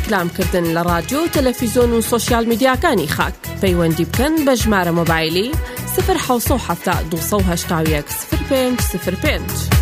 ڕیکلامکردن لە رادیۆ و تەلەڤیزۆن و سۆشیال میدیاکانی خاک. پەیوەندی بکەن بە ژمارە مۆبایلی 070 281 0505.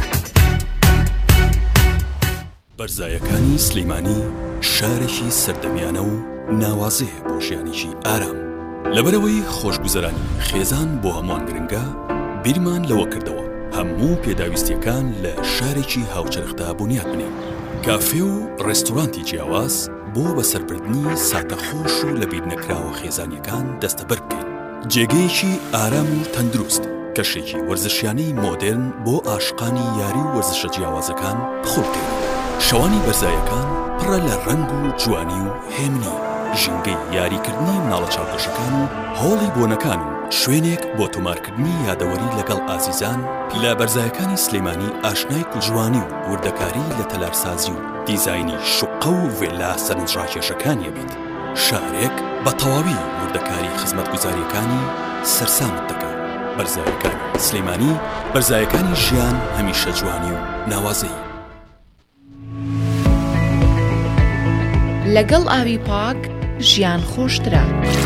بەرزایەکانی سلەیمانی شارێکی سەردەمیانە و ناوازەیە بۆ ژیانێکی ئارام. لەبەرەوەی خۆشگوزەرانی خێزان بۆ هەمووان گرنگە، بیرمان لەوە کردەوە هەموو پێداویستیەکان لە شارێکی هاوچەرخدا بنیاد بنێن. کافێ و ڕێستۆرانتی جیاواز بۆ بەسەربردنی ساتەخۆش و لە بیر نەکراوە خێزانیەکان دەستەبەر بکەین. جێگەیەکی ئارام و تەندروست، کەشێکی وەرزشیانەی مۆدێرن بۆ عاشقانی یاری و وەرزشە جیاوازەکان بخۆ بکەین. شەوانی بەرزایەکان پڕە لە ڕەنگ و جوانی و هێمنی، ژینگەی یاریکردنی مناڵە چاوپۆشەکان و هۆڵی بۆنەکان و شوێنێک بۆ تۆمارکردنی یادەوەری لەگەڵ ئازیزان. لە بەرزایەکانی سلەیمانی ئاشنای کوژوانی و وردەکاری لە تەلارسازی و دیزاینی شوقە و ڤێلا سەرنجڕاکێشەکانیە بێت. شارێک بە تەواوی وردەکاری خزمەتگوزاریەکانی سەرسامت دەکات. بەرزایەکانی سلەیمانی، بەرزایەکانی ژیان هەمیشە جوانی و ناوازەی. لەگەڵ ئاوی پاک ژیان خۆشترە.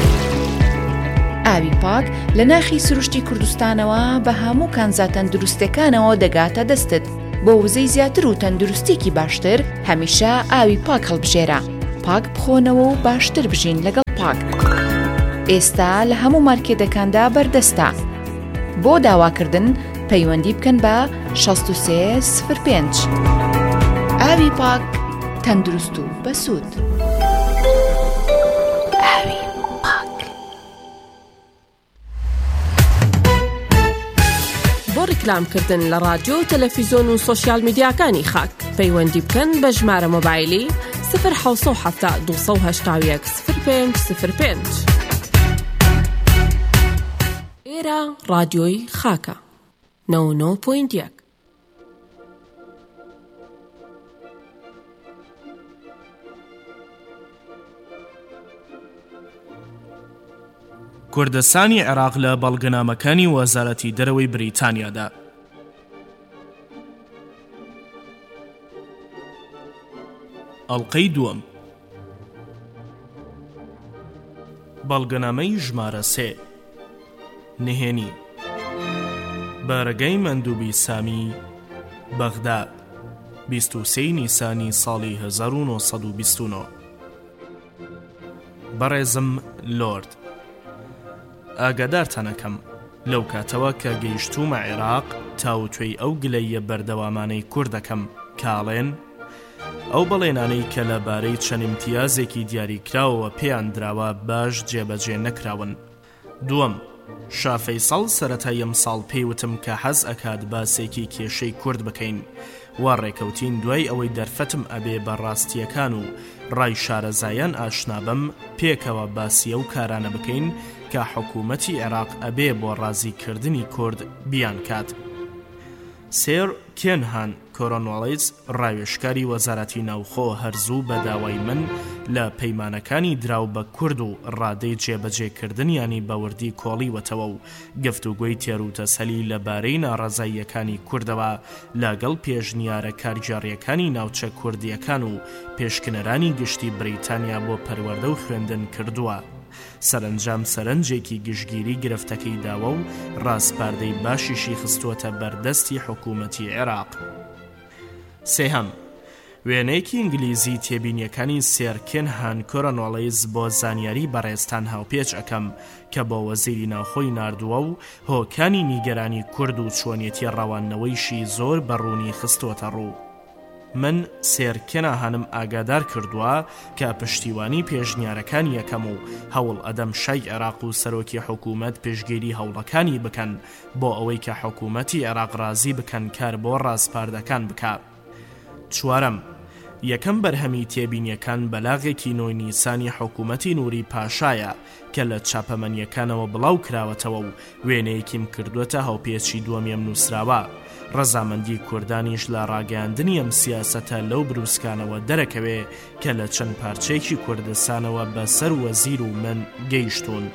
ئاوی پاک لە ناخی سروشتی کوردستانەوە بە هەموو کانزا تەندروستەکانەوە دەگاتە دەستت. بۆ وزەی زیاتر و تەندروستێکی باشتر هەمیشە ئاوی پاک هەڵبژێرە. پاک بخۆنەوە و باشتر بژین لەگەڵ پاک. ئێستا لە هەموو مارکێتەکاندا بەردەستە. بۆ داواکردن پەیوەندی بکەن بە 6305. ئاوی پاک، تەندروست و بەسوود. ئاوی پاک. بۆ ڕیکلامکردن لە رادیۆ و تەلەڤیزۆن و سۆشیال میدیاکانی خاک. پەیوەندی بکەن بە ژمارە مۆبایلی 070 281 0505. ئێرە رادیۆی خاکە 99.1. کوردستانی عێراق لە بەڵگەنامەکانی وەزارەتی دەرەوەی بریتانیادا. ئەڵقەی دووەم. بەڵگەنامەی ژمارە 3. نهێنی بەرەگەی مەندوبی سامی، بەغداد، 23 نیسانی ساڵی 1929. بەڕێزم لۆرد، ئاگادارتانەکەم لەو کاتەوە کە گەیشتومە عێراق تاوتوێی ئەو گلەیە بەردەوامانەی کوردەکەم کاڵێن ئەو بەڵێنانەی کە لەبارەی چەند امتیازێکی دیاریکراوەوە پێیان دراوە باش جێبەجێ نەکراون. دووەم، شافەیسەڵ سەرەتای ئەم ساڵ پێیوتم کە حەز ئەکات باسێکی کێشەی کورد بکەین. وا ڕێکەوتین دوای ئەوەی دەرفەتم ئەبێ بەڕاستیەکان و ڕای شارەزایان ئاشنا بەم پێکەوە باسی ئەو کارانە بکەین کە حکوومەتی عێراق ئەبێ بۆ ڕازیکردنی کورد بیان کات. سێر کێنهان کۆرۆنواڵیس، ڕاوێژکاری وەزارەتی ناوخۆ، هەرزوو بە داوای من لە پەیمانەکانی دراو بە کورد و ڕادەی جێبەجێکردنیانی بەوردی کۆڵیوەتەوە و گفتوگۆی تێروتەسەلی لەبارەی ناڕەزاییەکانی کوردەوە لەگەڵ پێشنیارە کارجاریەکانی ناوچە کوردیەکان و پێشکنەرانی گشتی بریتانیا بۆ پەروەردە و خوێندن کردووە. سەرنجام سەرنجێکی گشتگیری گرفتەکەی داوە و ڕاستپاردەی باشیشی خستووەتە بەردەستی حکوومەتی عێراق. سێهەم، وێنەیەکی ئینگلیزی تێبینیەکانی سێر کێنهان کۆرۆنواڵیس بۆ زانیاری بەڕێستان هاوپێچ ئەەکەم کە بۆ وەزیری ناوخۆی ناردووە و هۆکانی نیگەرانی کورد و چۆنیەتی ڕەوانەوەیشی زۆر بەڕوونی خستووەتە ڕوو. من سێر کێناهانم ئاگادار کردووە کە پشتیوانی پێشنیارەکان یەکەم و هەوڵ ئەدەم شای عێراق و سەرۆکی حکوومەت پێشگیری هەوڵەکانی بکەن بۆ ئەوەی کە حکوومەتی عێراق ڕازی بکەن کار بۆ ڕازپاردەکان بکات. چوارەم، یەکەم بەرهەمی تێبینیەکان بەلاغێکی 9 نیسانی حکوومەتی نووری پاشایە کە لە چاپەمەنیەکانەوە بڵاو کراوەتەوە و وێنەیەکیم کردوەتە هەوپێچی دووەمیم نووسراوە. ڕەزامەندی کوردانیش لە ڕاگەاندنی ئەم سیاسەتە لەو بروسکانەوە دەرەکەوێ کە لە چەند پارچێکی کوردستانەوە بەسەر وەزیر و من گەیشتون.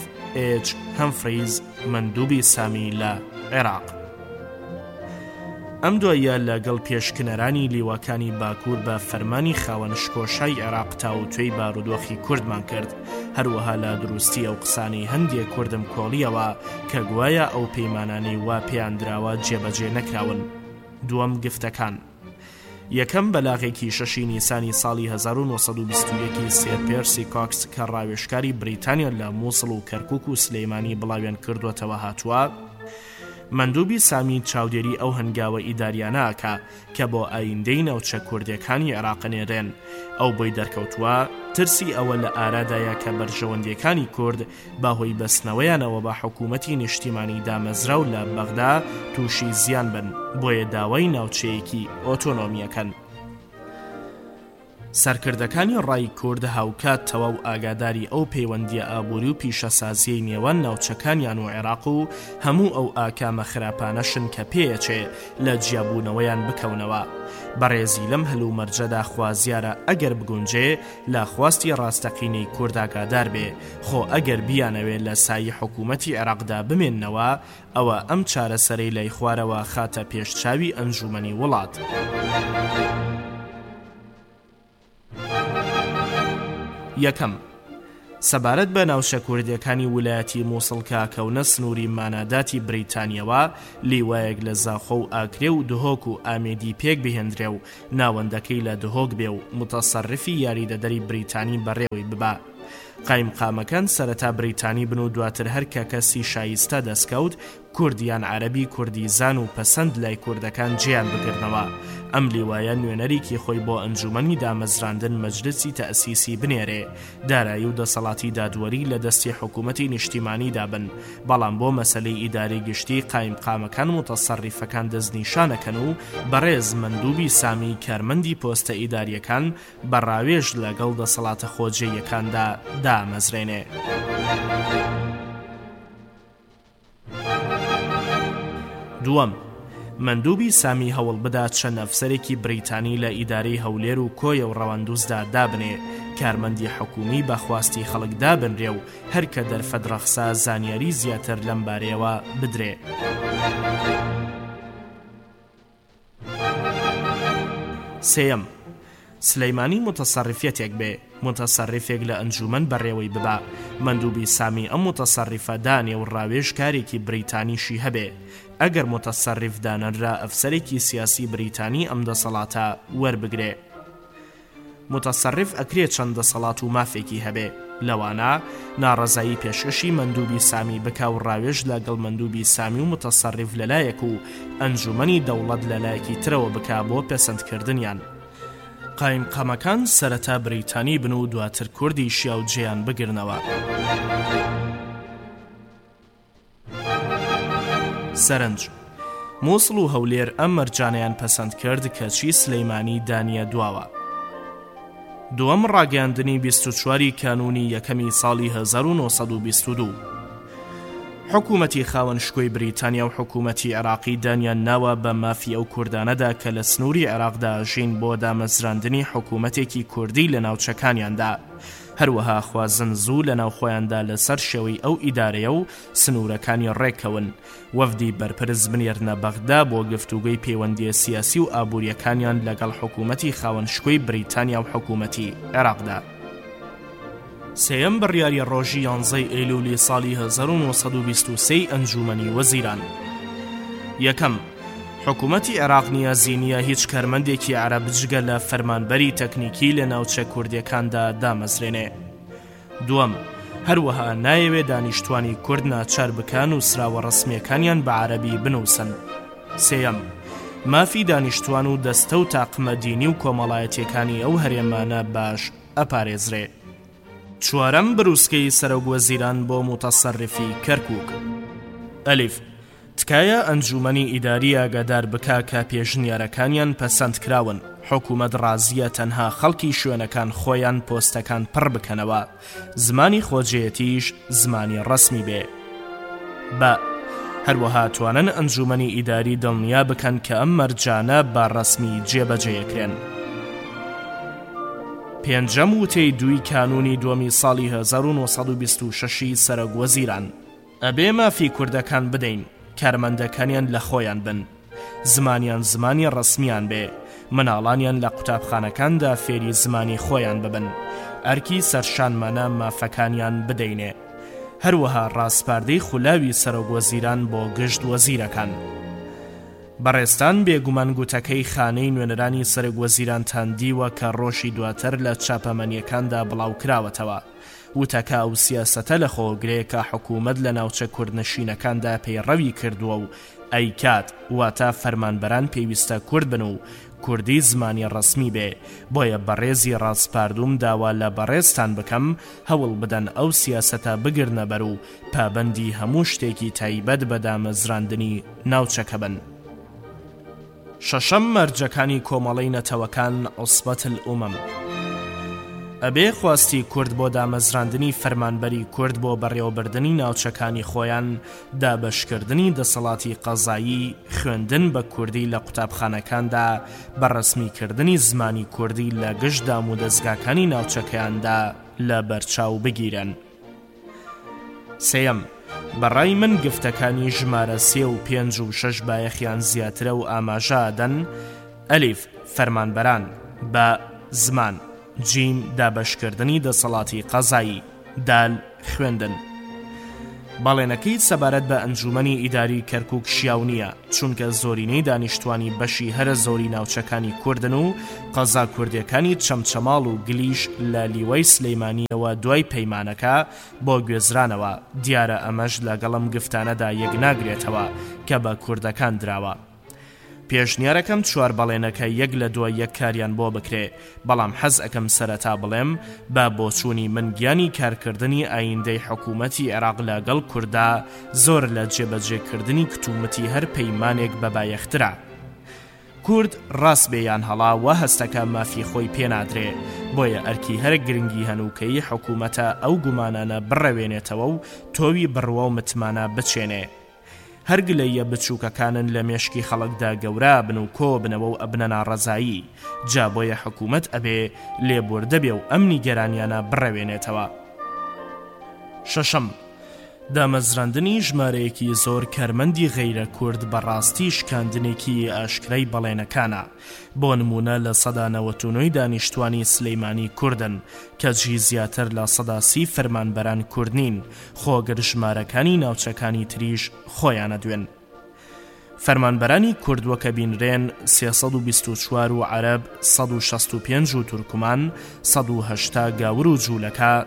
H. هەمفریز، مەندوبی سامی لە عێراق. ئەم دوایە لەگەڵ پێشکنەرانی لیواکانی باکوور بە فەرمانی خاوەنشکۆشای عێراق تاوتوێی بارودۆخی کوردمان کرد، هەروەها لە دروستی ئەو قسانەی هەندێک کوردم کۆڵیەوە کە گوایە ئەو پەیمانانەی وا پێیاندراوە جێبەجێ نەکراون. دووەم گفتەکان. یەکەم بەلاغێکی 6 نیسانی ساڵی 1920 سێر پێرسی کاکس کە ڕاوێژکاری بریتانیا لە مووسڵ و کەرکووک و سلەیمانی بڵاویان کردوەتەوە هاتووە، مەندووبی سامی چاودێری ئەو هەنگاوە ئیداریانەکە کە بۆ ئایندەی ناوچە کوردەکانی عێراقنێرێن. ئەو بۆی دەرکەوتووە ترسی ئەوە لە ئارادایە کە بەرژەوەندیەکانی کورد باهۆی بەستنەوەیانەوە بە حکوومەتی نیشتیمانی دامەزراو لە بەغدا تووشی زیان بن، بۆیە داوای ناوچەیەکی ئۆتۆنۆمیەکەن. سەرکردەکانی ڕای کورد هاوکات تەواو ئاگاداری ئەو پەیوەندیە ئابووری و پیشەسازیەی نێوان ناوچەکانیان و عێراق و هەموو ئەو ئاکامە خراپانەشن کە پێیەچێ لە جیابوونەوەیان بکەونەوە. بەڕێزی لەم هەلوو مەرجەدا خوازیارە ئەگەر بگونجێ لە خواستی ڕاستەقینەی کورد ئاگادار بێ، خۆ ئەگەر بیانەوێت لە سایی حکوومەتی عێراقدا بمێننەوە، ئەوە ئەم چارەسەرەی لای خوارەوە خاتە پێشچاوی ئەنجومەنی وڵات. یەکەم، سەبارەت بە ناوچە کوردیەکانی ویلایەتی مووسڵ کاکەونە سنووری ماناداتی بریتانیەوە لیوایەک لە زاخۆ و ئاکرێ و دهۆک و ئامێدی پێک بهێندرێ و ناوەندەکەی لە دهۆک بێ و متەسەڕفی یاریدەدەری بریتانی بەڕێوەی ببا. قایمقامەکان سەرەتا بریتانی بن و دواتر هەر کە کەسی شایستە دەستکەوت کوردیان عەرەبی کوردیزان و پەسەند لای کوردەکان جیان بگرنەوە. ئەم لیوایە نوێنەرێکی خۆی بۆ ئەنجومەنی دامەزراندن مەجلسی تەئسیسی بنێرێ، دارایی و دەسەڵاتی دادوەری لە دەستی حکوومەتی نیشتیمانی دابن، بەڵام بۆ مەسەلەی ئیداری گشتی قایمقامەکان متەسەڕیفەکان دەستنیشانەکەن و بەڕێز مەندووبی سامی کارمەندی پۆستە ئیداریەکان بەڕاوێژ لەگەڵ دەسەڵاتە خۆجێیەکاندا دامەزرێنێ. دووەم، مەندووبی سامی هەوڵ بدات چەند ئەفسەرێکی بریتانی لە ئیدارەی هەولێر و کۆیە و ڕەواندوزدا دابنێ، کارمەندی حکومی بەخواستی خەڵکدا بنرێ و هەرکە دەرفەدرەخسا زانیاری زیاتر لەم بارەیەوە بدرێ. سێەم، سلەیمانی متەسەڕفێتێک بێ، متەسەڕفێک لە ئەنجومەن بەڕێوەی ببا، مەندووبی سامی ئەم متەسەڕفە دانێ و ڕاوێژ کارێکی بریتانیشی هەبێ. ئەگەر متەسەڕف دانەرا ئەفسەرێکی سیاسی بریتانی ئەم دەسەڵاتە وەربگرێ. متەسەڕف ئەکرێت چەند دەسەڵات و مافێکی هەبێ، لەوانە ناڕەزایی پێشکەشی مەندووبی سامی بکا و ڕاوێژ لەگەڵ مەندووبی سامی و متەسەڕف لەلایەک و ئەنجومەنی دەوڵەت لەلایەکی ترەوە بکا بۆ پەسەندکردنیان. قایمقامەکان سەرەتا بریتانی بن و دواتر کوردی شیا و جێیان بگرنەوە. سەرنج، مووسڵ و هەولێر ئەم مەرجانەیان پەسەند کرد کەچی سلەیمانی دانیە دواوە. دووەم، ڕاگەاندنی 24 کانونی یەکەمی ساڵی 1922. حکوومەتی خاوەنشکۆی بریتانیا و حکوومەتی عێراقی دانیان ناوە بە مافی ئەو کوردانەدا کە لە سنووری عێراقدا ژین بۆ دامەزراندنی حکوومەتێکی کوردی لە ناوچەکانیاندا، هەروەها خوازن زوو لە ناوخۆیاندا لەسەر شێوەی ئەو ئیدارەیە و سنوورەکانی ڕێکەون، وەفدی بەرپرس بنێرنە بەغدا بۆ گفتوگۆی پەیوەندیە سیاسی و ئابوووریەکانیان لەگەڵ حکوومەتی خاوەنشکۆی بریتانیا و حکوومەتی عێراقدا. سێەم، بڕیاری ڕۆژی 11 ئەیلولی ساڵی 1923 ئەنجومەنی وەزیران. یەکەم، حکوومەتی عێراق نیازی نییە هیچ کارمەندێکی عەرەب جگە لە فەرمانبەری تەکنیکی لە ناوچە کوردیەکاندا دامەزرێنێ. دووەم، هەروەها نایەوێت دانیشتوانی کورد ناچار بکەن و سراوە ڕسمیەکانیان بە عەرەبی بنووسن. سێەم، مافی دانیشتوان و دەستە و تاقمە دینی و کۆمەڵایەتیەکانی ئەو هەرێمانە باش ئەپارێزرێ. چوارەم، بروسکەی سەرۆکوەزیران بۆ متەسەڕفی کەرکووک. ئەلیف، تکایە ئەنجومەنی ئیداری ئاگادار بکا کە پێشنیارەکانیان پەسەند کراون، حکوومەت ڕازیە تەنها خەڵکی شوێنەکان خۆیان پۆستەکان پڕ بکەنەوە، زمانی خۆجێتیش زمانی ڕسمی بێ. بە هەروەها توانن ئەنجومەنی ئیداری دڵنیا بکەن کە ئەم مەرجانە بە ڕسمی جێبەجێیەکرێن. پێنجەم، وتەی 2 کانونی دووەمی ساڵی 1926 سەرۆکوەزیران، ئەبێ مافی کوردەکان بدەین، کارمەندەکانیان لە خۆیان بن، زمانیان زمانی ڕسمیان بێ، مناڵانیان لە قوتابخانەکاندا فێری زمانی خۆیان ببن، ئەرکی سەرشانمانە مافەکانیان بدەینێ. هەروەها ڕاستپاردەی خولاوی سەرۆکوەزیران بۆ گشت وەزیرەکان. بەڕێستان بێگومان گوتەکەی خانەی نوێنەرانی سەرۆکوەزیرانتان دیوە کە ڕۆژی دواتر لە چاپەمەنیەکاندا بڵاو کراوەتەوە. وتەکە ئەو سیاسەتە لە خۆگرەیە کە حکوومەت لە ناوچە کوردنشینەکاندا پەیڕەوی کردووە و ئەی کات واتە فەرمانبەران پێویستە کورد بن و کوردی زمانی ڕسمی بێ. بۆیە بەڕێزی ڕاستپاردوم داوا لە بەڕێزتان بکەم هەوڵ بدەن ئەو سیاسەتە بگرنە بەر و پابەندی هەموو شتێکی تایبەت بە دامەزراندنی ناوچەکە بن. شەشەم مەرجەکانی کۆمەڵەی نەتەوەکان عوسبەت الئومەم. ئەبێ خواستی کورد بۆ دامەزراندنی فەرمانبەری کورد بۆ بەڕێوەبردنی ناوچەکانی خۆیان، دابەشکردنی دەسەڵاتی قەزایی، خوێندن بە کوردی لە قوتابخانەکاندا، بەڕەسمیکردنی زمانی کوردی لە گشت دام و دەستگاکانی ناوچەکەیاندا لە بەرچاو بگیرن. سێەم، بەڕای من گفتەکانی ژمارە 3 و 5 و 6 بایەخیان زیاترە و ئاماژەدەن: ئەلیف فەرمانبەران، بە زمان، جیم دابەشکردنی دەسەڵاتی قەزایی، دال خوێندن. باڵێنەکەی سەبارەت بە ئەنجومەنی ئیداری کەرکووک شیاو نییە، چونکە زۆرینەی دانیشتوانی بەشی هەرە زۆری ناوچەکانی کوردن و قەزا کوردیەکانی چەمچەماڵ و گلیش لە لیوەی سلەیمانیەوە دوای پەیمانەکە بۆ گوێزرانەوە. دیارە ئەمەش لەگەڵم گفتانەدا یەک ناگرێتەوە کە بە کوردەکان دراوە. پێشنیارەکەم 4 بەڵێنەکە یەک لە دوای یەک کاریان بۆ بکرێ، بەڵام حەز ئەکەم سەرەتا بڵێم بە بۆچوونی من گیانی کارکردنی ئایندەی حکوومەتی عێراق لەگەڵ کووردا زۆر لە جێبەجێکردنی کتومەتی هەر پەیمانێک بەبایەخترا. کورد ڕاست بێیان هەڵا و هەستەکە مافی خۆی پێنادرێ، بۆیە ئەرکی هەر گرنگی هەنووکەی حکوومەتە ئەو گومانانە بڕەوێنێتەوە و تۆوی بڕوە و متمانە بچێنێ. هەرگلەیە بچووکەکانن لە مێشکی خەڵکدا گەورە بن و کۆ بنەوە و ئەبنە ناڕەزایی، جا بۆیە حکوومەت ئەبێ لێبوردە بێ و ئەمنی گەرانیانە بڕەوێنێتەوە. شەشەم، دامەزراندنی ژمارەیەکی زۆر کارمەندی غەیرە کورد بەڕاستی شکاندنێکی ئاشکرای بەڵێنەکانە. بۆ نمونە لە سەدا 99 دانیشتوانی سلەیمانی کوردن کە جی زیاتر لە سەدا 30 فەرمانبەران کورد نین، خۆگەر ژمارەکانی ناوچەکانی تریش خۆیانە دوێن. فەرمانبەرانی کورد وەکە بینرێن 324 و عەرەب، 165 و تورکمان، 180 گاور و جوولەکە،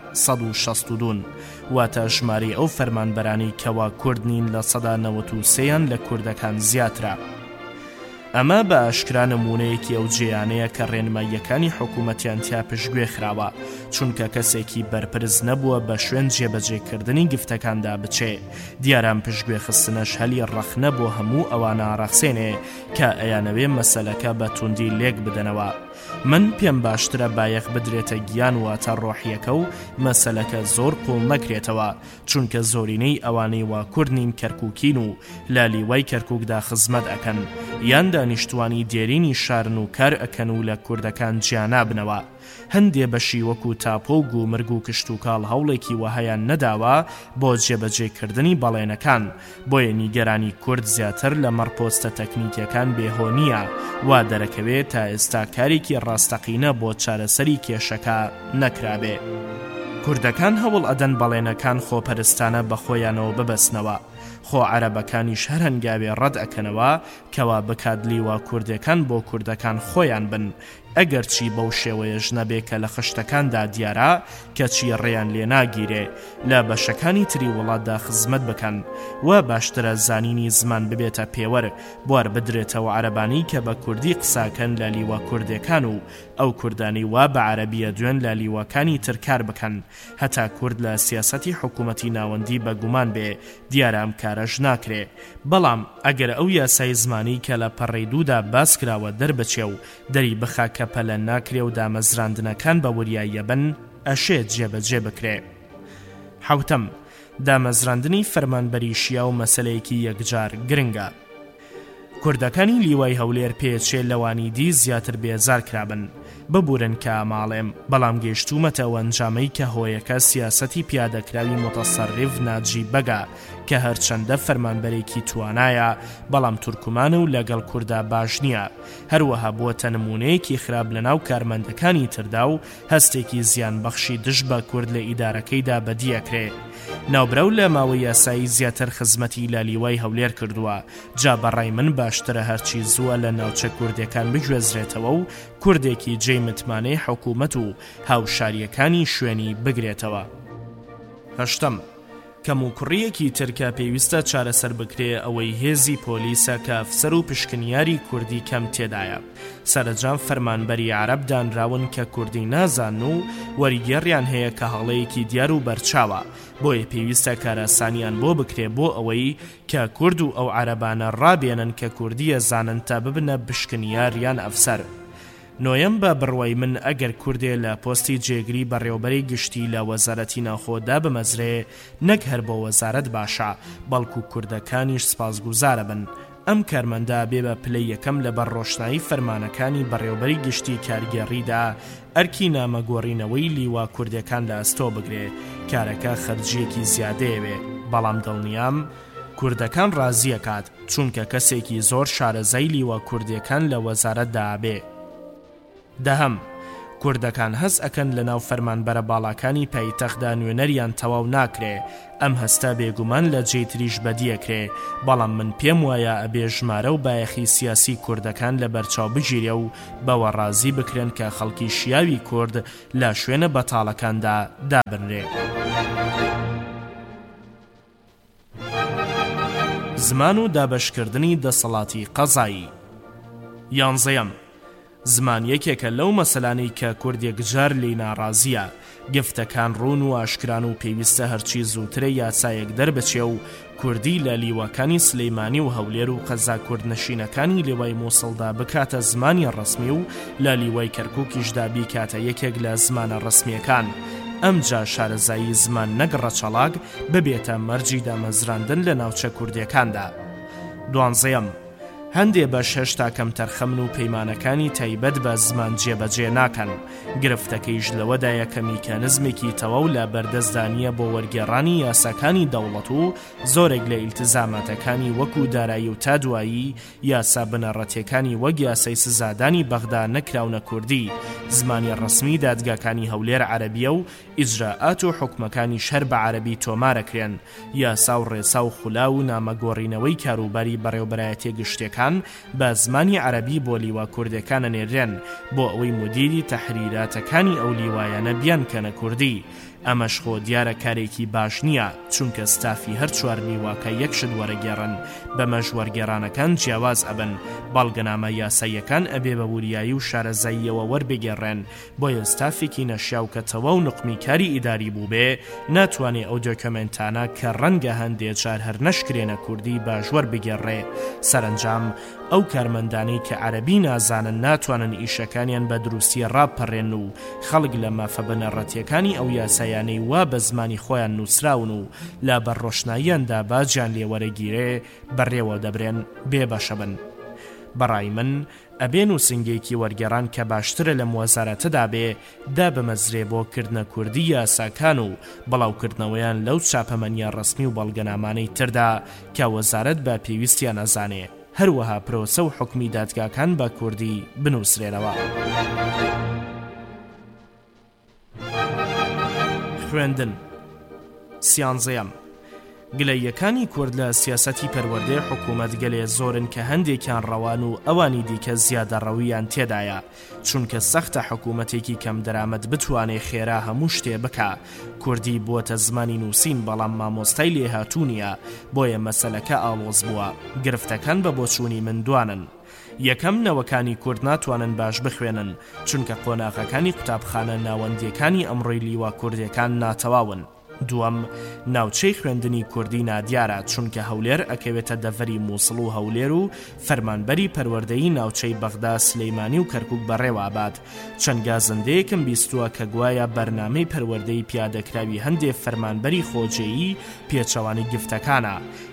162 واتە ژمارەی ئەو فەرمانبەرانی کەوا کورد نین لە سەدا 93 لە کوردەکان زیاترە. ئەمە بە ئاشکرا نمونەیەکی ئەو جێیانەیە کە ڕێنماییەکانی حکوومەتیان تیا پشتگوێ خراوە، چونکە کەسێکی بەرپرس نەبووە بە شوێن جێبەجێکردنی گفتەکاندا بچێ. دیاران پشتگوێ خستنەش هەلی ڕەخنە بۆ هەموو ئەوانە ڕەخسێنێ کە ئەیانەوێ مەسەلەکە بە توندی لێک بدەنەوە. من پێم باشترە بایەخ بدرێتە گیان واتە ڕۆحیەکە و مەسەلەکە زۆر قوڵ نەکرێتەوە، چونکە زۆرینەی ئەوانەی وا کوردنین کەرکووکین و لە لیوای کەرکووکدا خزمەت ئەکەن، یان دانیشتوانی دێرینی شارن و کار ئەکەن و لە کوردەکان جیانا بنەوە. هەندێ بەشی وەکو تاپۆ و گومرگ و کشت و کاڵ هەوڵێکی وهەیان نەداوە بۆ جێبەجێکردنی بەڵێنەکان، بۆیە نیگەرانی کورد زیاتر لە مەڕپۆستە تەکنیکیەکان بێهۆنیە، وا دەرەکەوێت تا ئێستا کارێکی ڕاستەقینە بۆ چارەسەری کێشەکە نەکرابێ. کوردەکان هەوڵ ئەدەن بەڵێنەکان خۆپەرستانە بە خۆیانەوە ببەسنەوە، خۆ عەرەبەکانیش هەر هەنگاوێ ڕەت ئەکەنەوە کەوا بکات لیوا کوردەکان بۆ کوردەکان خۆیان بن، ئەگەر چی بەو شێوەیەش نەبێ کە لە خشتەکاندا دیارە کەچی ڕێیان لێ ناگیرێ لە بەشەکانی تری وڵاتدا خزمەت بکەن، و باشترە زانینی زمان ببێتە پێوەر بوار بدرێتەوە عەرەبانی کە بە کوردی قساکەن لە لیوا کوردەکان و ئەو کوردانی وا بە عەرەبیە دوێن لە لیواکانی ترکار بکەن، هەتا کورد لە سیاسەتی حکوومەتی ناوەندی بەگومان بێ دیارە ئەم کارەش ناکرێ. بەڵام ئەگەر ئەو یاسای زمانی کە لە پەڕەی دوودا باس کراوە دەربچێ و دەری بخا کە پەلە ناکرێ و دامەزراندنەکان بە وریاییە بن، ئەشێت جێبەجێ بکرێ. حوتەم، دامەزراندنی فەرمانبەری شیا و مەسەلەیەکی یەکجار گرنگە. کوردەکانی لیوای هەولێر پێچێ لەوانی دی زیاتر بێزار کرابن. ببورن کە ماڵێم بەڵام گەیشتومەتەوە ئەنجامەی کە هۆیەکە سیاسەتی پیادەکراوی متەسەڕیف ناجی بەگە کە هەرچەندە فەرمانبەرێکی توانایە بەڵام تورکمان و لەگەڵ کووردا باش نییە. هەروەها بووەتە نمونەیەکی خراپ لەناو کارمەندەکانی تردا و هەستێکی زیان بەخشی دش بە کورد لە ئیدارەکەیدا بەدیەکرێ. ناوبرەو لە ماوەی یاسایی زیاتر خزمەتی لە لیوای هەولێر کردووە. جا بەڕای من باشترە هەرچی زووە لە ناوچە کوردەکان بگوێزرێتەوە و کوردێکی جێی متمانەی حکوومەت و هاوشاریەکانی شوێنی بگرێتەوە. هەشتم کەموکڕیەکی ترکە پێویستە چارەسەر بکرێ ئەوەی هێزی پۆلیسە کە ئەفسەر و پشکنیاری کوردی کەم تێدایە. سەرنجام فەرمانبەری عەرەب دانراون کە کوردی نازان و وەریگەڕیان هەیە کە هەڵەیەکی دیار و بەرچاوە، بۆیە پێویستە کارەسانیان بۆ بکرێ بۆ ئەوەی کە کورد و ئەو عەرەبانە ڕابێنن کە کوردیە زانن تا ببنە پشکنیار یان ئەفسەر. نۆیەم بە بڕوای من ئەگەر کوردێ لە پۆستی جێگری بەڕێوەبەری گشتی لە وەزارەتی ناوخۆدا بمەزرێ نەک هەر بۆ وەزارەت باشە بەڵکو کوردەکانیش سپاسگوزارە بن. ئەم کارمەندە بێ بە پلەی یەکەم لە بەرڕۆشنایی فەرمانەکانی بەڕێوەبەری گشتی کارگێڕیدا ئەرکی نامەگۆڕینەوەی لیوا کوردەکان لە ئەستۆ بگرێ. کارەکە خەرجیەکی زیادەیەوێ بەڵام دڵنیام کوردەکان ڕازیەکات چونکە کەسێکی زۆر شارەزای لیوا کوردەکان لە وەزارەتدا بێ. دەهەم کوردەکان هەست ئەکەن لە ناو فەرمانبەرە باڵاکانی پایتەختدا نوێنەریان تەواو ناکرێ. ئەم هەستە بێگومان لە جێی تریش بەدیەکرێ بەڵام من پێم وایە ئەبێ ژمارە و بایەخی سیاسی کوردەکان لە بەرچاو بگیرێ و بەوە ڕازی بکرێن کە خەڵکی شیاوی کورد لە شوێنە بەتاڵەکاندا دابنرێ. زمان و دابەشکردنی دەسەڵاتی قەزایی. یانزەیەم زمان یەکێکە لەو مەسەلانەی کە کوردێک جار لێی ناڕازیە. گفتەکان ڕوون و ئاشکران و پێویستە هەرچی زووترە یاسایەک دەربچێ و کوردی لە لیواکانی سلەیمانی و هەولێر و قەزا کوردنشینەکانی لێوای مووسڵدا بکاتە زمانی ڕسمی و لە لیوای کەرکووکیشدا بیکاتە یەکێک لە زمانە ڕسمیەکان. ئەمجا شارەزایی زمان نەگڕە چەڵاک ببێتە مەرجی دامەزراندن لە ناوچە کوردیەکاندا. دوانزەیەم هەندێ بەش هێشتا کەم تەرخەمن و پەیمانەکانی تایبەت بە زمان جێبەجێ ناکەن. گرفتەکەیش لەوەدایە کە میکانزمێکی تەواو لە بەردەستدانیە بۆ وەرگێڕانی یاساکانی دەوڵەت و زۆرێک لە ئیلتزاماتەکانی وەکو دارایی و تا دوایی یاسا بنەڕەتیەکانی وەک یاسای سزادانی بەغدا نەکراونە کوردی. زمانی ڕسمی دادگاکانی هەولێر عەرەبیە و ئیجراءات و حکومەکانی شەر بە عەرەبی تۆمارەکرێن. یاسا و ڕێسا و خولا و نامەگۆڕینەوەی کاروباری بەڕێوەبەرایەتی گشتەکان بە زمانی عەرەبی بۆ لیوا کوردەکانە نێرێن بۆ ئەوەی مدیری تەحریراتەکانی ئەو لیوایانە بیان کەنە کوردی. ئەمەش خۆ دیارە کارێکی باش نییە چونکە ستافی هەر چوار لیواکە یەکشت وەرەگێڕن بەمەش وەرگێڕانەکان جیاواز ئەبن. بەڵگەنامە یاساییەکان ئەبێ بە وریایی و شارەزاییەوە وەربگێڕێن بۆیە ستافێکی نەشیاو کە تەواو نقمی کاری ئیداری بوو بێ ناتوانێ ئەو دۆکمنتانە کە ڕەنگە هەندێک جار هەر نەشکرێنە کوردی باش وەربگێڕێ. سەرنجام ئەو کارمەندانەی کە عەرەبی نازانن ناتوانن ئیشەکانیان بە دروستی ڕابپەڕێن و خەڵک لە مافە بنەڕەتیەکانی ئەو یاسایانەی وا بە زمانی خۆیان نووسراون و لا بەڕۆشناییاندا باجیان لێوەرەگیرێ بەڕێوە دەبرێن بێبەشە بن. بەڕای من ئەبێ نووسنگێکی وەرگێڕان کە باشترە لەم وەزارەتەدا بێ دا بمەزرێ بۆ کردنە کوردی یاساکان و بەڵاوکردنەوەیان لەو چاپەمەنیە ڕسمی و بەڵگەنامانەی تردا کە وەزارەت بە پێویستیان ئەزانێ. هەروەها پرۆسە و حکمی دادگاکان بە کوردی بنووسرێنەوە. خوێندن. سیانزەیەم گلەیەکانی کورد لە سیاسەتی پەروەردەی حکوومەت گەلێ زۆرن کە هەندێکیان ڕەوان و ئەوانی دیکە زیادە ڕەویان تێدایە چونکە سەختە حکوومەتێکی کەم دەرامەت بتوانێ خێرا هەموو شتێ بکە. کوردی بووەتە زمانی نووسین بەڵام مامۆستای لێهاتوونیە بۆیە مەسەلەکە ئاڵۆز بووە. گرفتەکان بە بۆچوونی مندوانن. یەکەم نەوەکانی کورد ناتوانن باش بخوێنن چونکە قۆناغەکانی قوتابخانە ناوەندیەکانی ئەمڕۆی لیوا کوردیەکان ناتەواون. دووەم ناوچەی خوێندنی کوردی نادیارە چونکە هەولێر ئەکەوێتە دەڤەری مووسڵ و هەولێر و فەرمانبەری پەروەردەیی ناوچەی بەغدا سلەیمانی و کەرکووک بەڕێوەبات. چەند گازندەیەکم بیستووە کە گوایە بەرنامەی پەروەردەی پیادەکراوی هەندێک فەرمانبەری خۆجێیی پێچەوانی گفتەکانە.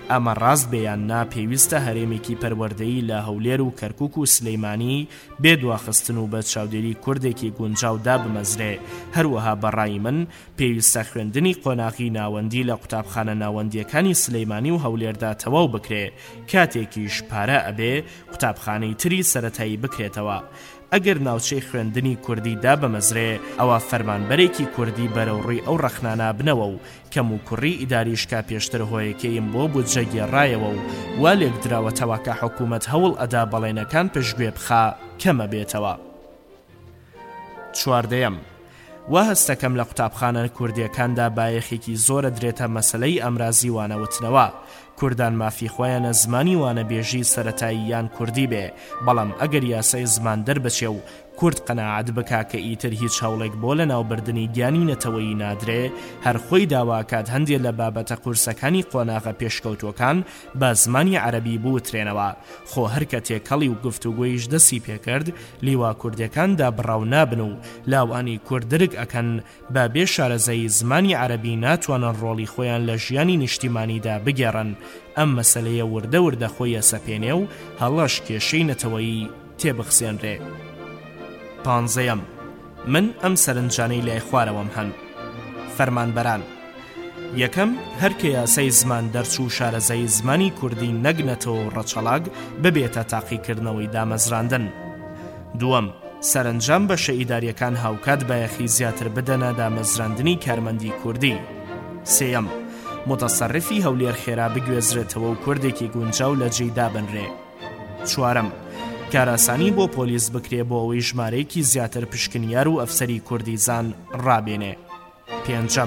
ئەمە ڕاست بێیان نا پێویستە هەرێمێکی پەروەردەیی لە هەولێر و کەرکووک و سلەیمانی بێدواخستن و بە چاودێری کوردێکی گونجاودا بمەزرێ. هەروەها بەڕای من پێویستە خوێندنی قۆناغی ناوەندی لە قوتابخانە ناوەندیەکانی سلەیمانی و هەولێردا تەواو بکرێ، کاتێکیش پارە ئەبێ قوتابخانەی تری سەرەتایی بکرێتەوە. ئەگەر ناوچەی خوێندنی کوردیدا بەمەزرێ ئەوە فەرمانبەرێکی کوردی بەرەوڕووی ئەو ڕەخنانە بنەوە و کەم و کوڕی ئیداریشکا پێشتر هۆیەکەیم بۆ بودجە گێڕایەوە و وا لێک دراوەتەوە کە حکوومەت هەوڵ ئەدا بەڵێنەکان پشتگوێ بخا کەمە بێتەوە. چواردەیەم، وا هەستەکەم لە قوتابخانە کوردیەکاندا بایەخێکی زۆرە درێتە مەسەلەی ئەمرازی وانەوتنەوە. کوردان مافی خۆیانە زمانی وانەبێژی سەرەتایی یان کوردی بێ، بەڵام ئەگەر یاسای زمان دەربچێ و کورد قەناعەت بکا کە ئیتر هیچ هەوڵێک بۆ لە ناوبردننی گیانی نەتەوەیی نادرێ، هەر خۆی داواکات هەندێک لە بابەتە قورسەکانی قۆناغە پێشکەوتوەکان بە زمانی عەرەبی بوترێنەوە. خۆ هەر کە تێکەڵی و گفتوگۆیش دەستی پێکرد، لیوا کوردەکاندا بڕاو نابن و لاوانی کوردرگ ئەکەن بە بێ شارەزەی زمانی عەرەبی ناتوانن ڕۆڵی خۆیان لە ژیانی نیشتیمانیدا بگێڕن. ئەم مەسەلەیە وردە وردە خۆیە سەپێنێ و هەڵەش کێشەی نەتەوەیی تێبخسێنرێ. پانزەیەم، من ئەم سەرنجانەی لای خوارەوەم هەن. فەرمانبەران: یەکەم، هەرکە یاسای زمان دەرچوو شارەزای زمانی کوردی نەگنەتەوە ڕەچەڵاگ ببێتە تاقیکردنەوەی دامەزراندن. دووەم، سەرنجام بەشە ئیداریەکان هاوکات بایەخی زیاتر بدەنە دامەزراندنی کارمەندی کوردی. سێیەم، متەسەرفی هەولێر خێرا بگوێزرێتەوە و کوردێکی گونجاو لە جێی دابنرێ. چوارەم، کاراسانی بۆ پۆلیس بکرێ بۆ ئەوەی ژمارەیەکی زیاتر پشکنیار و ئەفسەری کوردی زان ڕابێنێ. پێنجەم،